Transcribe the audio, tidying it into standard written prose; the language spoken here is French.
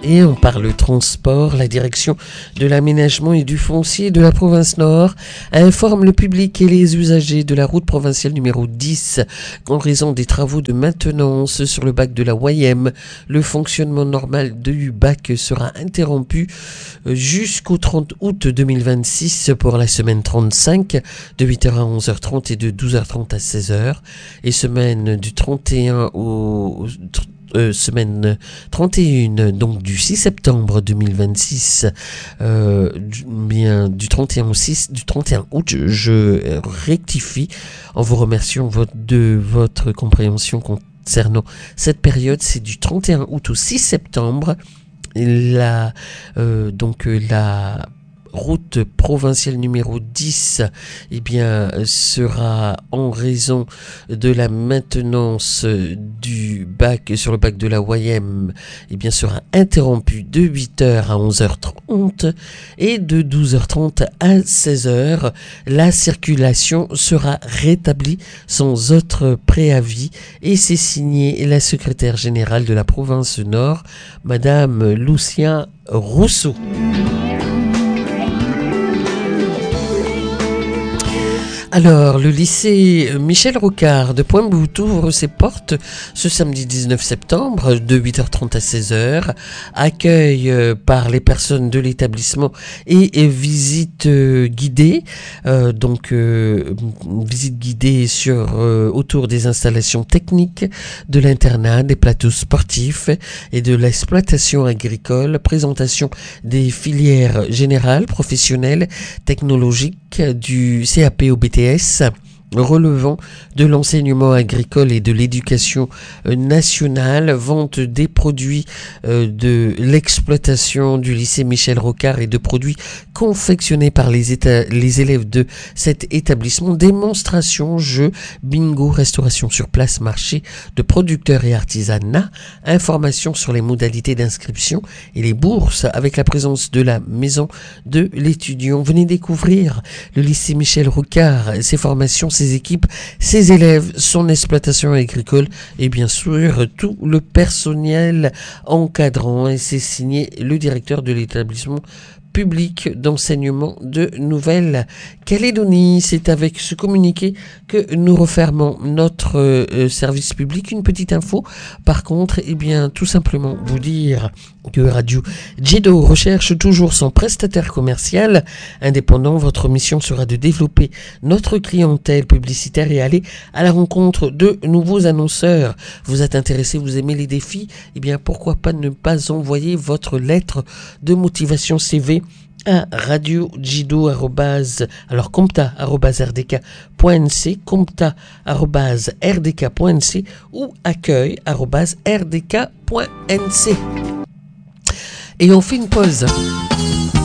Et on parle transport. La direction de l'aménagement et du foncier de la province Nord informe le public et les usagers de la route provinciale numéro 10 qu'en raison des travaux de maintenance sur le bac de la Wayem, le fonctionnement normal du bac sera interrompu jusqu'au 30 août 2026 pour la semaine 35 de 8h à 11h30 et de 12h30 à 16h, et semaine du 31 au semaine 31, donc du 6 septembre 2026, bien du 31 au 6, du 31 août, je rectifie en vous remerciant de votre compréhension concernant cette période. C'est du 31 août au 6 septembre. La route provinciale numéro 10 sera, en raison de la maintenance du bac sur le bac de la Wayem, sera interrompue de 8h à 11h30 et de 12h30 à 16h. La circulation sera rétablie sans autre préavis, et c'est signé la secrétaire générale de la province Nord, Madame Lucia Rousseau. Alors, le lycée Michel Rocard de Pointe-Boute ouvre ses portes ce samedi 19 septembre de 8h30 à 16h. Accueil par les personnes de l'établissement et visite guidée. Visite guidée autour des installations techniques de l'internat, des plateaux sportifs et de l'exploitation agricole. Présentation des filières générales, professionnelles, technologiques du CAP au BTS relevant de l'enseignement agricole et de l'éducation nationale, vente des produits de l'exploitation du lycée Michel Rocard et de produits confectionnés par les élèves de cet établissement, démonstration, jeux, bingo, restauration sur place, marché de producteurs et artisanat, informations sur les modalités d'inscription et les bourses avec la présence de la maison de l'étudiant. Venez découvrir le lycée Michel Rocard, ses formations, ses équipes, ses élèves, son exploitation agricole et bien sûr tout le personnel encadrant. Et c'est signé le directeur de l'établissement public d'enseignement de Nouvelle-Calédonie. C'est avec ce communiqué que nous refermons notre service public. Une petite info, par contre, tout simplement vous dire que Radio Jido recherche toujours son prestataire commercial indépendant. Votre mission sera de développer notre clientèle publicitaire et aller à la rencontre de nouveaux annonceurs. Vous êtes intéressé, vous aimez les défis, pourquoi pas ne pas envoyer votre lettre de motivation CV à compta@rdk.nc, compta@rdk.nc ou accueil@rdk.nc. Et on fait une pause.